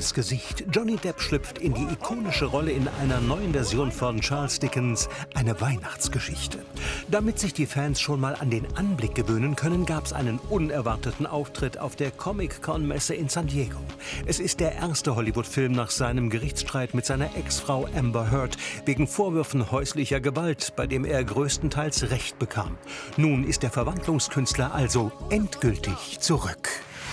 neues Gesicht. Johnny Depp schlüpft in die ikonische Rolle in einer neuen Version von Charles Dickens' Eine Weihnachtsgeschichte. Damit sich die Fans schon mal an den Anblick gewöhnen können, gab es einen unerwarteten Auftritt auf der Comic-Con-Messe in San Diego. Es ist der erste Hollywood-Film nach seinem Gerichtsstreit mit seiner Ex-Frau Amber Heard wegen Vorwürfen häuslicher Gewalt, bei dem er größtenteils Recht bekam. Nun ist der Verwandlungskünstler also endgültig zurück.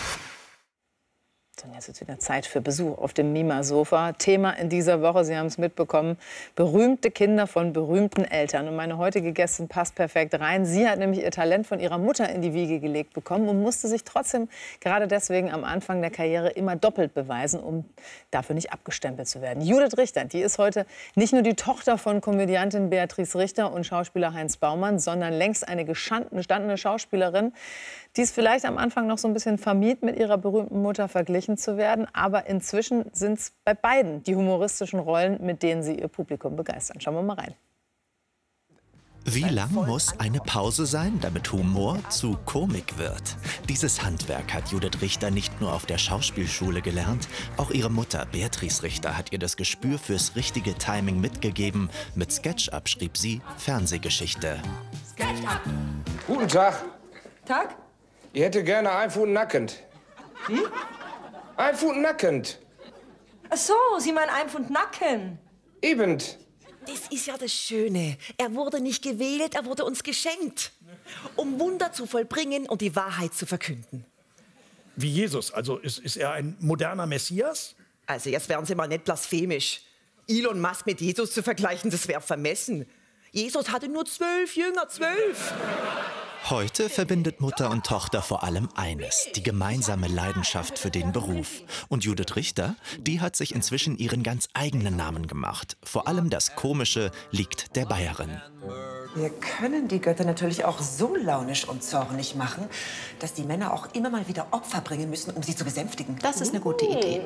Und jetzt ist wieder Zeit für Besuch auf dem Mima-Sofa. Thema in dieser Woche, Sie haben es mitbekommen, berühmte Kinder von berühmten Eltern. Und meine heutige Gästin passt perfekt rein. Sie hat nämlich ihr Talent von ihrer Mutter in die Wiege gelegt bekommen und musste sich trotzdem gerade deswegen am Anfang der Karriere immer doppelt beweisen, um dafür nicht abgestempelt zu werden. Judith Richter, die ist heute nicht nur die Tochter von Komödiantin Beatrice Richter und Schauspieler Heinz Baumann, sondern längst eine gestandene Schauspielerin, die es vielleicht am Anfang noch so ein bisschen vermied, mit ihrer berühmten Mutter verglichen zu werden. Aber inzwischen sind es bei beiden die humoristischen Rollen, mit denen sie ihr Publikum begeistern. Schauen wir mal rein. Wie lang muss eine Pause sein, damit Humor zu Komik wird? Dieses Handwerk hat Judith Richter nicht nur auf der Schauspielschule gelernt, auch ihre Mutter Beatrice Richter hat ihr das Gespür fürs richtige Timing mitgegeben. Mit SketchUp schrieb sie Fernsehgeschichte. SketchUp! Guten Tag. Tag? Ich hätte gerne ein Pfund nackend. Wie? Ein Pfund nackend. Ach so, Sie meinen ein Pfund Nacken. Eben. Das ist ja das Schöne. Er wurde nicht gewählt, er wurde uns geschenkt. Um Wunder zu vollbringen und die Wahrheit zu verkünden. Wie Jesus, also ist er ein moderner Messias? Also jetzt wären Sie mal nicht blasphemisch. Elon Musk mit Jesus zu vergleichen, das wäre vermessen. Jesus hatte nur 12 Jünger, 12. Heute verbindet Mutter und Tochter vor allem eines, die gemeinsame Leidenschaft für den Beruf. Und Judith Richter, die hat sich inzwischen ihren ganz eigenen Namen gemacht. Vor allem das Komische liegt der Bayerin. Wir können die Götter natürlich auch so launisch und zornig machen, dass die Männer auch immer mal wieder Opfer bringen müssen, um sie zu besänftigen. Das ist eine gute Idee.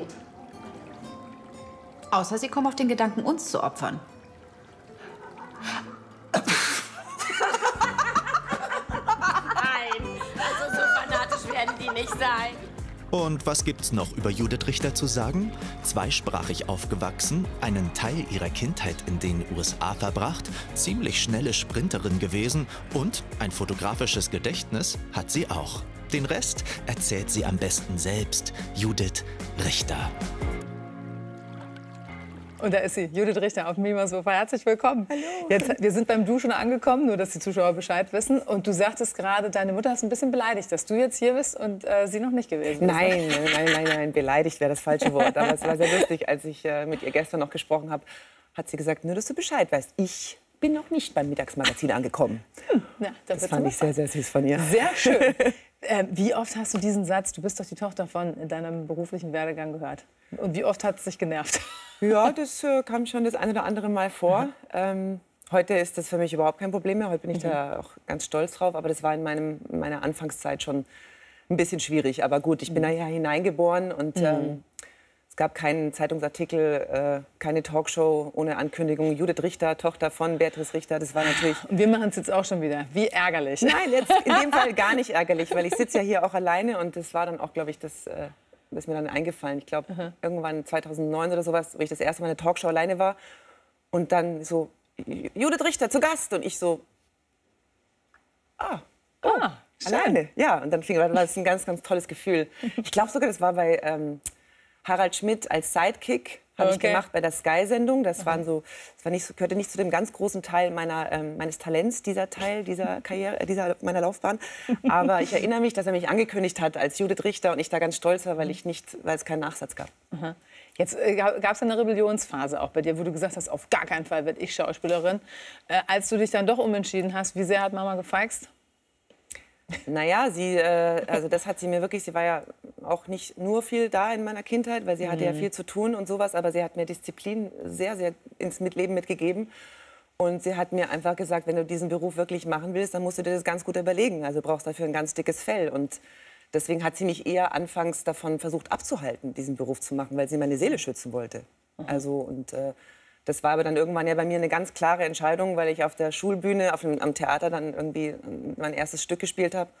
Außer sie kommen auf den Gedanken, uns zu opfern. Die nicht sein. Und was gibt's noch über Judith Richter zu sagen? Zweisprachig aufgewachsen, einen Teil ihrer Kindheit in den USA verbracht, ziemlich schnelle Sprinterin gewesen und ein fotografisches Gedächtnis hat sie auch. Den Rest erzählt sie am besten selbst, Judith Richter. Und da ist sie, Judith Richter auf dem Mima-Sofa. Herzlich willkommen. Hallo. Jetzt, wir sind beim Duschen angekommen, nur dass die Zuschauer Bescheid wissen. Und du sagtest gerade, deine Mutter ist ein bisschen beleidigt, dass du jetzt hier bist und sie noch nicht gewesen ist. Nein, beleidigt wäre das falsche Wort. Aber es war sehr lustig, als ich mit ihr gestern noch gesprochen habe, hat sie gesagt, nur dass du Bescheid weißt, ich bin noch nicht beim Mittagsmagazin angekommen. Ja, das fand ich sehr, sehr süß von ihr. Sehr schön. Wie oft hast du diesen Satz, du bist doch die Tochter von, in deinem beruflichen Werdegang gehört? Und wie oft hat es dich genervt? Ja, das kam schon das ein oder andere Mal vor. Heute ist das für mich überhaupt kein Problem mehr. Heute bin ich da auch ganz stolz drauf. Aber das war in meiner Anfangszeit schon ein bisschen schwierig. Aber gut, ich bin da ja hineingeboren und es gab keinen Zeitungsartikel, keine Talkshow ohne Ankündigung. Judith Richter, Tochter von Beatrice Richter, das war natürlich... Und wir machen es jetzt auch schon wieder. Wie ärgerlich. Nein, jetzt in dem Fall gar nicht ärgerlich, weil ich sitze ja hier auch alleine und das war dann auch, glaube ich, das ist mir dann eingefallen. Ich glaube, irgendwann 2009 oder sowas, wo ich das erste Mal in der Talkshow alleine war und dann so, Judith Richter zu Gast und ich so, alleine. Ja, und dann war das ein ganz, ganz tolles Gefühl. Ich glaube sogar, das war bei Harald Schmidt als Sidekick, habe ich gemacht bei der Sky-Sendung. Das waren so, gehörte nicht zu dem ganz großen Teil meines Talents, dieser Teil dieser Karriere, meiner Laufbahn. Aber ich erinnere mich, dass er mich angekündigt hat als Judith Richter und ich da ganz stolz war, weil es keinen Nachsatz gab. Jetzt gab es eine Rebellionsphase auch bei dir, wo du gesagt hast, auf gar keinen Fall werde ich Schauspielerin. Als du dich dann doch umentschieden hast, wie sehr hat Mama gefeixt? Naja, also das hat sie mir wirklich, sie war ja auch nicht nur viel da in meiner Kindheit, weil sie hatte ja viel zu tun und sowas, aber sie hat mir Disziplin sehr, sehr ins Leben mitgegeben. Und sie hat mir einfach gesagt, wenn du diesen Beruf wirklich machen willst, dann musst du dir das ganz gut überlegen. Also brauchst dafür ein ganz dickes Fell. Und deswegen hat sie mich eher anfangs davon versucht abzuhalten, diesen Beruf zu machen, weil sie meine Seele schützen wollte. Also und das war aber dann irgendwann ja bei mir eine ganz klare Entscheidung, weil ich auf der Schulbühne, am Theater dann irgendwie mein erstes Stück gespielt habe.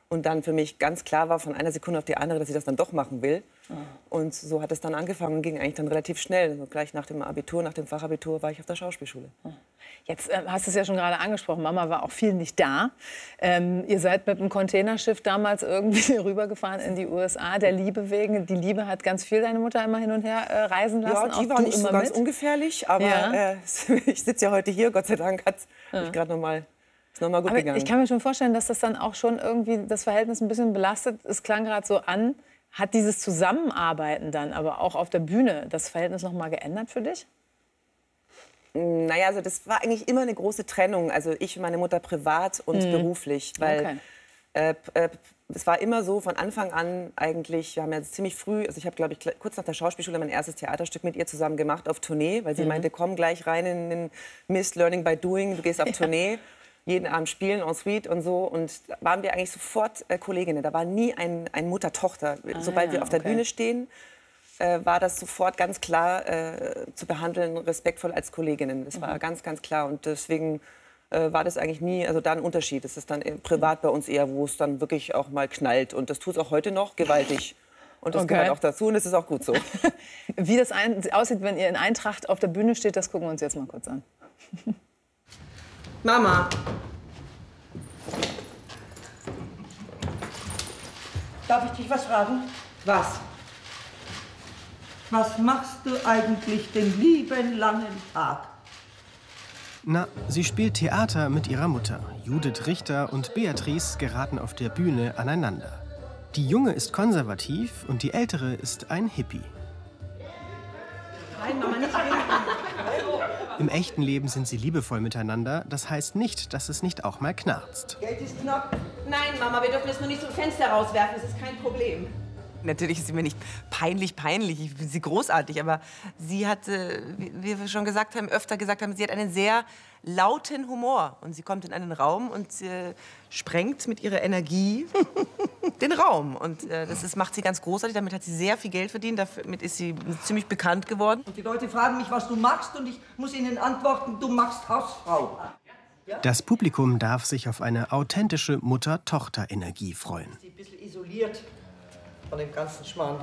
Und dann für mich ganz klar war von einer Sekunde auf die andere, dass ich das dann doch machen will. Und so hat es dann angefangen und ging eigentlich dann relativ schnell. Also gleich nach dem Abitur, nach dem Fachabitur war ich auf der Schauspielschule. Jetzt hast du es ja schon gerade angesprochen, Mama war auch viel nicht da. Ihr seid mit einem Containerschiff damals irgendwie rübergefahren in die USA, der Liebe wegen. Die Liebe hat ganz viel deine Mutter immer hin und her reisen lassen. Ja, die war nicht so ganz ungefährlich, aber ich sitze ja heute hier, Gott sei Dank hat mich gerade noch mal gut aber gegangen. ich kann mir schon vorstellen, dass das dann auch schon irgendwie das Verhältnis ein bisschen belastet. Es klang gerade so an. Hat dieses Zusammenarbeiten dann aber auch auf der Bühne das Verhältnis noch mal geändert für dich? Naja, also das war eigentlich immer eine große Trennung. Also ich und meine Mutter privat und beruflich. Weil es war immer so von Anfang an eigentlich, wir haben ja ziemlich früh, also ich habe, glaube ich, kurz nach der Schauspielschule mein erstes Theaterstück mit ihr zusammen gemacht auf Tournee, weil sie meinte, komm gleich rein in den Mist, Learning by Doing, du gehst auf Tournee. Jeden Abend spielen, en suite und so. Und da waren wir eigentlich sofort Kolleginnen. Da war nie ein Mutter-Tochter. Sobald wir auf der Bühne stehen, war das sofort ganz klar zu behandeln, respektvoll als Kolleginnen. Das war ganz, ganz klar. Und deswegen war das eigentlich nie, also da ein Unterschied. Das ist dann privat bei uns eher, wo es dann wirklich auch mal knallt. Und das tut es auch heute noch gewaltig. Und das gehört auch dazu und es ist auch gut so. Wie das aussieht, wenn ihr in Eintracht auf der Bühne steht, das gucken wir uns jetzt mal kurz an. Mama. Darf ich dich was fragen? Was? Was machst du eigentlich den lieben langen Tag? Na, sie spielt Theater mit ihrer Mutter. Judith Richter und Beatrice geraten auf der Bühne aneinander. Die Junge ist konservativ und die Ältere ist ein Hippie. Nein, Mama, nicht Im echten Leben sind sie liebevoll miteinander. Das heißt nicht, dass es nicht auch mal knarzt. Geld ist knapp. Nein, Mama, wir dürfen es nur nicht zum Fenster rauswerfen. Das ist kein Problem. Natürlich ist sie mir nicht peinlich. Ich finde sie großartig. Aber sie hat, wie wir schon gesagt haben, öfter gesagt haben, sie hat einen sehr lauten Humor. Und sie kommt in einen Raum und sprengt mit ihrer Energie den Raum. Und das macht sie ganz großartig. Damit hat sie sehr viel Geld verdient. Damit ist sie ziemlich bekannt geworden. Und die Leute fragen mich, was du machst. Und ich muss ihnen antworten, du machst Hausfrau. Das Publikum darf sich auf eine authentische Mutter-Tochter-Energie freuen. Sie ein bisschen isoliert von dem ganzen Schmarrn.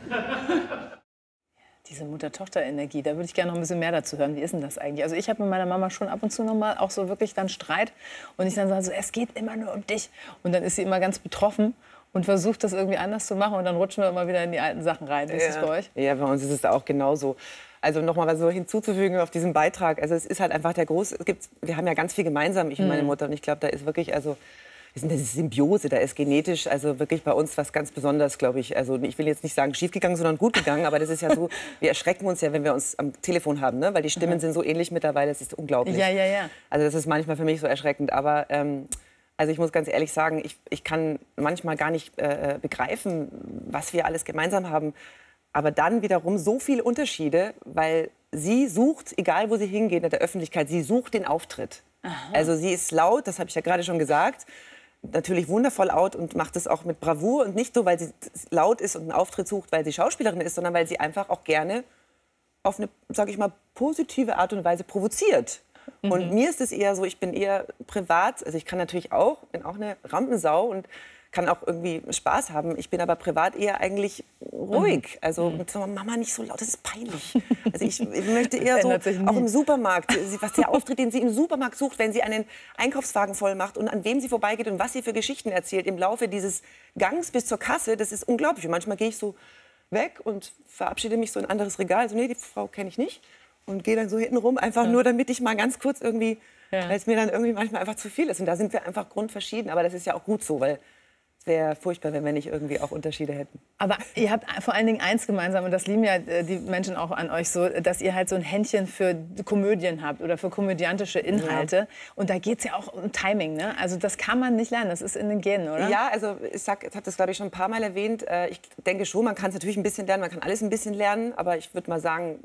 Diese Mutter-Tochter-Energie, da würde ich gerne noch ein bisschen mehr dazu hören. Wie ist denn das eigentlich? Also ich habe mit meiner Mama schon ab und zu noch mal auch so wirklich dann Streit. Und ich dann sage so, es geht immer nur um dich. Und dann ist sie immer ganz betroffen und versucht das irgendwie anders zu machen. Und dann rutschen wir immer wieder in die alten Sachen rein. Wie ist das bei euch? Ja, bei uns ist es auch genauso. Also noch mal was so hinzuzufügen auf diesen Beitrag. Also es ist halt einfach wir haben ja ganz viel gemeinsam, ich und meine Mutter. Und ich glaube, da ist wirklich, also wir sind eine Symbiose, da ist genetisch also wirklich bei uns was ganz Besonderes, glaube ich. Also ich will jetzt nicht sagen schiefgegangen, sondern gut gegangen, aber das ist ja so, wir erschrecken uns ja, wenn wir uns am Telefon haben, ne? Weil die Stimmen sind so ähnlich mittlerweile, das ist unglaublich. Ja. Also das ist manchmal für mich so erschreckend, aber also ich muss ganz ehrlich sagen, ich kann manchmal gar nicht begreifen, was wir alles gemeinsam haben. Aber dann wiederum so viele Unterschiede, weil sie sucht, egal wo sie hingeht in der Öffentlichkeit, sie sucht den Auftritt. Aha. Also sie ist laut, das habe ich ja gerade schon gesagt, natürlich wundervoll laut und macht es auch mit Bravour. Und nicht so, weil sie laut ist und einen Auftritt sucht, weil sie Schauspielerin ist, sondern weil sie einfach auch gerne auf eine, sage ich mal, positive Art und Weise provoziert. Und mir ist es eher so, ich bin eher privat, also ich kann natürlich auch, bin auch eine Rampensau und kann auch irgendwie Spaß haben. Ich bin aber privat eher eigentlich ruhig. Also mit so, Mama, nicht so laut, das ist peinlich. Also ich möchte eher so, auch im Supermarkt, was der Auftritt, den sie im Supermarkt sucht, wenn sie einen Einkaufswagen voll macht und an wem sie vorbeigeht und was sie für Geschichten erzählt im Laufe dieses Gangs bis zur Kasse, das ist unglaublich. Und manchmal gehe ich so weg und verabschiede mich so in ein anderes Regal. Also nee, die Frau kenne ich nicht. Und gehe dann so hinten rum, einfach nur, damit ich mal ganz kurz irgendwie, weil es mir dann irgendwie manchmal einfach zu viel ist. Und da sind wir einfach grundverschieden. Aber das ist ja auch gut so, weil es wäre furchtbar, wenn wir nicht irgendwie auch Unterschiede hätten. Aber ihr habt vor allen Dingen eins gemeinsam, und das lieben ja die Menschen auch an euch so, dass ihr halt so ein Händchen für Komödien habt oder für komödiantische Inhalte. Ja. Und da geht es ja auch um Timing, ne? Also das kann man nicht lernen, das ist in den Genen, oder? Ja, also ich habe das, glaube ich, schon ein paar Mal erwähnt. Ich denke schon, man kann es natürlich ein bisschen lernen, man kann alles ein bisschen lernen. Aber ich würde mal sagen,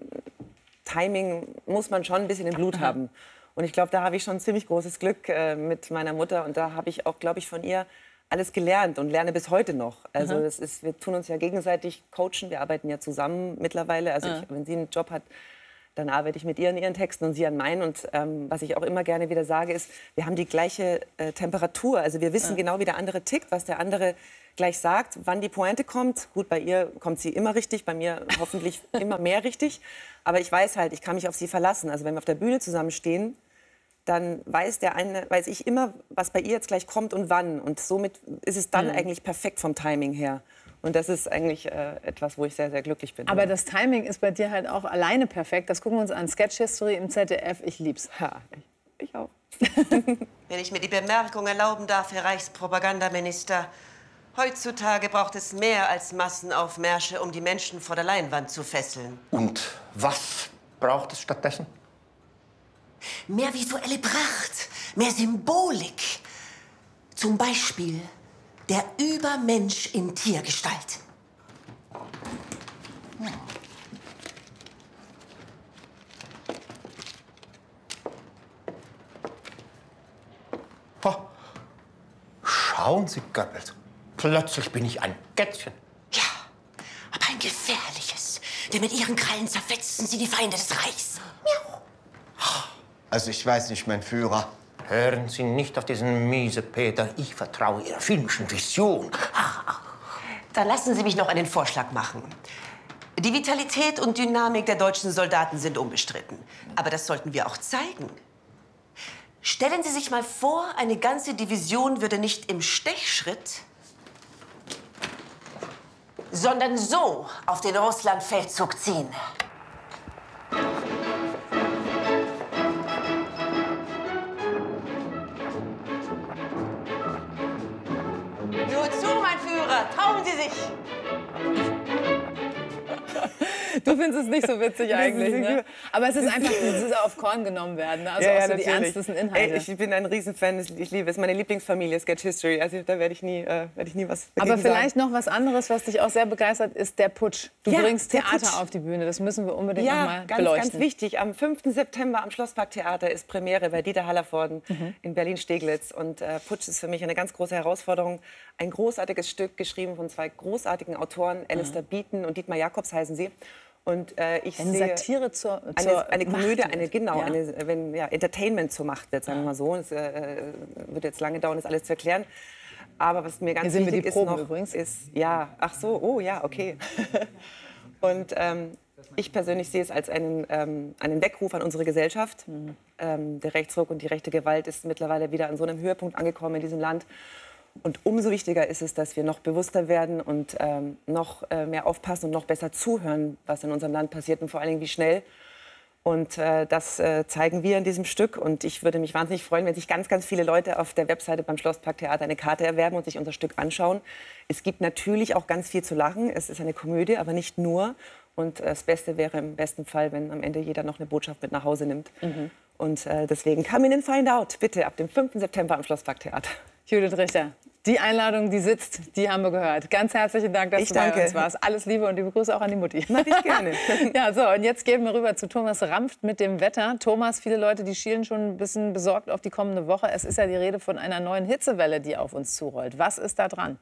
Timing muss man schon ein bisschen im Blut haben. Und ich glaube, da habe ich schon ziemlich großes Glück mit meiner Mutter. Und da habe ich auch, glaube ich, von ihr alles gelernt und lerne bis heute noch. Also das ist, wir tun uns ja gegenseitig coachen. Wir arbeiten ja zusammen mittlerweile. Also wenn sie einen Job hat, Dann arbeite ich mit ihr an ihren Texten und sie an meinen. Und was ich auch immer gerne wieder sage, ist, wir haben die gleiche Temperatur. Also wir wissen genau, wie der andere tickt, was der andere gleich sagt, wann die Pointe kommt. Gut, bei ihr kommt sie immer richtig, bei mir hoffentlich immer mehr richtig. Aber ich weiß halt, ich kann mich auf sie verlassen. Also wenn wir auf der Bühne zusammenstehen, dann weiß ich immer, was bei ihr jetzt gleich kommt und wann. Und somit ist es dann eigentlich perfekt vom Timing her. Und das ist eigentlich etwas, wo ich sehr, sehr glücklich bin. Aber das Timing ist bei dir halt auch alleine perfekt. Das gucken wir uns an. Sketch History im ZDF. Ich lieb's. Ja, ich auch. Wenn ich mir die Bemerkung erlauben darf, Herr Reichspropagandaminister, heutzutage braucht es mehr als Massenaufmärsche, um die Menschen vor der Leinwand zu fesseln. Und was braucht es stattdessen? Mehr visuelle Pracht, mehr Symbolik. Zum Beispiel der Übermensch in Tiergestalt. Oh. Schauen Sie, Goebbels. Plötzlich bin ich ein Kätzchen. Ja, aber ein gefährliches. Denn mit ihren Krallen zerfetzen sie die Feinde des Reichs. Miau. Also ich weiß nicht, mein Führer. Hören Sie nicht auf diesen Miesepeter. Ich vertraue Ihrer filmischen Vision. Dann lassen Sie mich noch einen Vorschlag machen. Die Vitalität und Dynamik der deutschen Soldaten sind unbestritten. Aber das sollten wir auch zeigen. Stellen Sie sich mal vor, eine ganze Division würde nicht im Stechschritt, sondern so auf den Russlandfeldzug ziehen. Nur zu, mein Führer, trauen Sie sich! Du findest es nicht so witzig eigentlich, ne? Aber es ist einfach, dieses auf Korn genommen werden, ne? Also auch so die ernstesten Inhalte. Ey, ich bin ein Riesenfan, ich liebe es. Meine Lieblingsfamilie, Sketch History. Also da werde ich nie was dagegen Aber vielleicht sagen. noch was anderes, was dich auch sehr begeistert, ist der Putsch. Du bringst Theater auf die Bühne, das müssen wir unbedingt noch mal beleuchten. Ganz wichtig. Am 5. September am Schlossparktheater ist Premiere bei Dieter Hallervorden in Berlin-Steglitz. Und Putsch ist für mich eine ganz große Herausforderung. Ein großartiges Stück, geschrieben von zwei großartigen Autoren, Alistair Beaton und Dietmar Jacobs heißen sie. Und ich eine sehe Satire zur eine Komödie, Macht Entertainment zur Macht wird, sagen wir mal so. Es wird jetzt lange dauern, das alles zu erklären. Aber was mir ganz wichtig ist noch, ist, okay. Und ich persönlich sehe es als einen Weckruf an unsere Gesellschaft. Der Rechtsruck und die rechte Gewalt ist mittlerweile wieder an so einem Höhepunkt angekommen in diesem Land. Und umso wichtiger ist es, dass wir noch bewusster werden und noch mehr aufpassen und noch besser zuhören, was in unserem Land passiert und vor allen Dingen wie schnell. Und das zeigen wir in diesem Stück. Und ich würde mich wahnsinnig freuen, wenn sich ganz, ganz viele Leute auf der Webseite beim Schlossparktheater eine Karte erwerben und sich unser Stück anschauen. Es gibt natürlich auch ganz viel zu lachen. Es ist eine Komödie, aber nicht nur. Und das Beste wäre im besten Fall, wenn am Ende jeder noch eine Botschaft mit nach Hause nimmt. Und deswegen come in and find out, bitte, ab dem 5. September am Schlossparktheater. Judith Richter, die Einladung, die sitzt, die haben wir gehört. Ganz herzlichen Dank, dass du bei uns warst. Alles Liebe und liebe Grüße auch an die Mutti. Mach ich gerne. Ja, so, und jetzt gehen wir rüber zu Thomas Ramft mit dem Wetter. Thomas, viele Leute, die schielen schon ein bisschen besorgt auf die kommende Woche. Es ist ja die Rede von einer neuen Hitzewelle, die auf uns zurollt. Was ist da dran?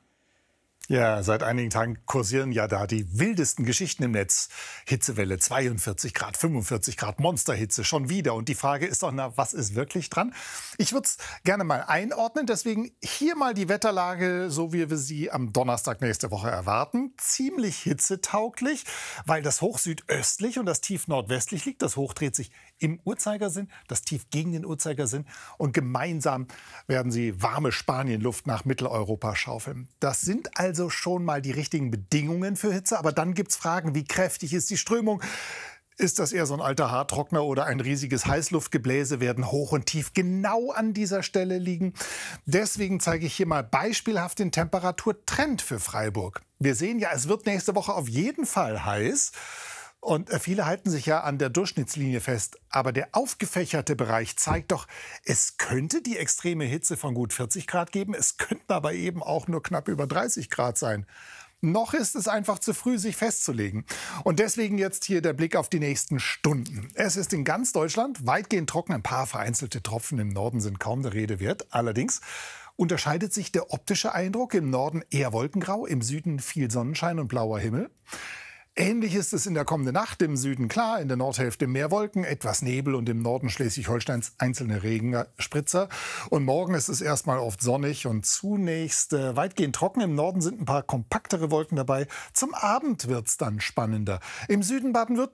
Ja, seit einigen Tagen kursieren ja da die wildesten Geschichten im Netz. Hitzewelle, 42 Grad, 45 Grad, Monsterhitze, schon wieder. Und die Frage ist doch, na, was ist wirklich dran? Ich würde es gerne mal einordnen. Deswegen hier mal die Wetterlage, so wie wir sie am Donnerstag nächste Woche erwarten. Ziemlich hitzetauglich, weil das Hoch südöstlich und das Tief nordwestlich liegt. Das Hoch dreht sich im Uhrzeigersinn, das Tief gegen den Uhrzeigersinn. Und gemeinsam werden sie warme Spanienluft nach Mitteleuropa schaufeln. Das sind also schon mal die richtigen Bedingungen für Hitze. Aber dann gibt es Fragen, wie kräftig ist die Strömung? Ist das eher so ein alter Haartrockner oder ein riesiges Heißluftgebläse, werden Hoch und Tief genau an dieser Stelle liegen. Deswegen zeige ich hier mal beispielhaft den Temperaturtrend für Freiburg. Wir sehen ja, es wird nächste Woche auf jeden Fall heiß. Und viele halten sich ja an der Durchschnittslinie fest. Aber der aufgefächerte Bereich zeigt doch, es könnte die extreme Hitze von gut 40 Grad geben. Es könnten aber eben auch nur knapp über 30 Grad sein. Noch ist es einfach zu früh, sich festzulegen. Und deswegen jetzt hier der Blick auf die nächsten Stunden. Es ist in ganz Deutschland weitgehend trocken. Ein paar vereinzelte Tropfen im Norden sind kaum der Rede wert. Allerdings unterscheidet sich der optische Eindruck. Im Norden eher wolkengrau, im Süden viel Sonnenschein und blauer Himmel. Ähnlich ist es in der kommenden Nacht. Im Süden klar, in der Nordhälfte mehr Wolken, etwas Nebel und im Norden Schleswig-Holsteins einzelne Regenspritzer. Und morgen ist es erstmal oft sonnig und zunächst weitgehend trocken. Im Norden sind ein paar kompaktere Wolken dabei. Zum Abend wird es dann spannender. Im Süden Baden-Württemberg